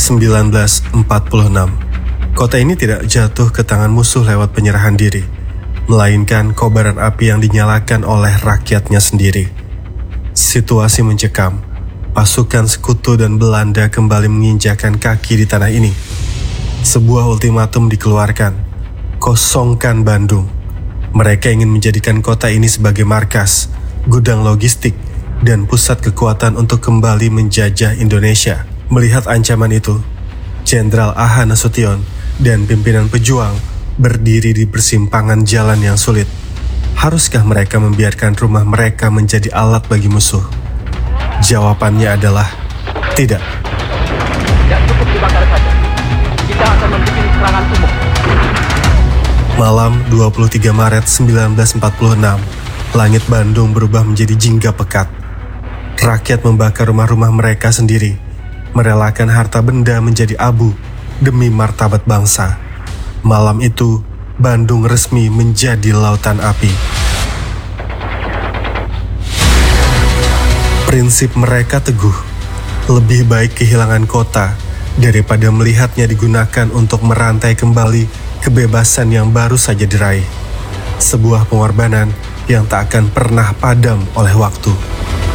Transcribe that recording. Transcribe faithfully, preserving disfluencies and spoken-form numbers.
seribu sembilan ratus empat puluh enam. Kota ini tidak jatuh ke tangan musuh lewat penyerahan diri, melainkan kobaran api yang dinyalakan oleh rakyatnya sendiri. Situasi mencekam. Pasukan sekutu dan Belanda kembali menginjakan kaki di tanah ini. Sebuah ultimatum dikeluarkan. Kosongkan Bandung. Mereka ingin menjadikan kota ini sebagai markas, gudang logistik, dan pusat kekuatan untuk kembali menjajah Indonesia. Melihat ancaman itu, Jenderal A H Nasution dan pimpinan pejuang berdiri di persimpangan jalan yang sulit. Haruskah mereka membiarkan rumah mereka menjadi alat bagi musuh? Jawabannya adalah tidak. Tidak cukup dibakar saja. Kita akan membuat serangan umum. Malam dua puluh tiga Maret seribu sembilan ratus empat puluh enam, langit Bandung berubah menjadi jingga pekat. Rakyat membakar rumah-rumah mereka sendiri, merelakan harta benda menjadi abu demi martabat bangsa. Malam itu, Bandung resmi menjadi lautan api. Prinsip mereka teguh, lebih baik kehilangan kota daripada melihatnya digunakan untuk merantai kembali kebebasan yang baru saja diraih. Sebuah pengorbanan yang tak akan pernah padam oleh waktu.